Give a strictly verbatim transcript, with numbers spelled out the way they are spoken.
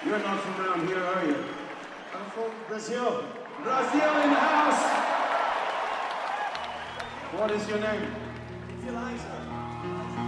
You're not from around here, are you? I'm from Brazil. Brazil in the house! What is your name? Eliza.